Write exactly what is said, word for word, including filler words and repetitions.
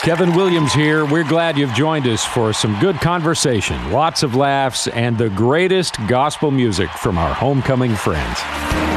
Kevin Williams here. We're glad you've joined us for some good conversation, lots of laughs, and the greatest gospel music from our homecoming friends.